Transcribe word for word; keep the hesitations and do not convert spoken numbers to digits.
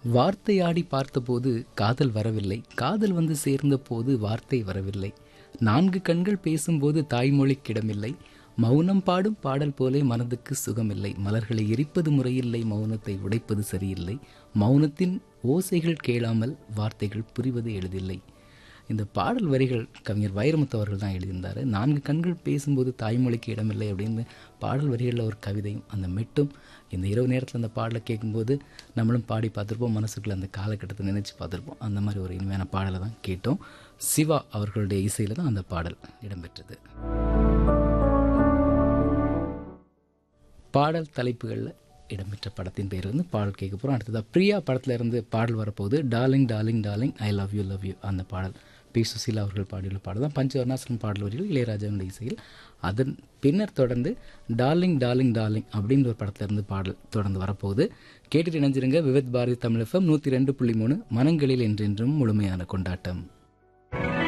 வார்த்தையாடி பார்த்தபோது காதல் வரவில்லை, காதல் வந்து சேர்ந்தபோது வார்த்தை வரவில்லை. நான்கு கண்கள் பேசும்போது தாய்மொழிக்கிடமில்லை, மௌனம் பாடும் பாடல் போலே மனதுக்கு சுகமில்லை. மலர்களை எரிப்பது முறையில்லை, மௌனத்தை உடைப்பது சரியில்லை. மௌனத்தின் ஓசைகள் கேளாமல் வார்த்தைகள் புரிவது எளிதில்லை. இந்த பாடல் வரிகள் கவிஞர் வைரமுத்து அவர்கள் தான் எழுதியிருந்தார். நான்கு கண்கள் பேசும்போது தாய்மொழிக்கு இடமில்லை அப்படின்னு பாடல் வரிகளில் ஒரு கவிதையும் அந்த மெட்டும் இந்த இரவு நேரத்தில் அந்த பாடலை கேட்கும்போது நம்மளும் பாடி பார்த்துருப்போம், மனசுக்குள்ளே அந்த காலகட்டத்தை நினைச்சு பார்த்துருப்போம். அந்த மாதிரி ஒரு இனிமையான பாடலை தான் கேட்டோம். சிவா அவர்களுடைய இசையில் தான் அந்த பாடல் இடம்பெற்றது. பாடல் தலைப்புகளில் இடம்பெற்ற படத்தின் பேர் வந்து பாடல் கேட்க போகிறோம். அடுத்ததாக பிரியா படத்தில் இருந்து பாடல் வரப்போகுது. Darling darling darling I love you love you. அந்த பாடல் பி சுசீலா அவர்கள் பாடியுள்ள பாடல் தான். பஞ்சவர்ணாசிரம் பாடல் வரிகள் இளையராஜாவுடைய இசையில். அதன் பின்னர் தொடர்ந்து டார்லிங் டார்லிங் டார்லிங் அப்படின்ற ஒரு படத்தில் இருந்து பாடல் தொடர்ந்து வரப்போகுது. கேட்டுட்டு இணைஞ்சிருங்க. விவித் பாரதி தமிழ் எஃப்எம் நூற்றி ரெண்டு புள்ளி மூணு மனங்களில் என்றென்றும் முழுமையான கொண்டாட்டம்.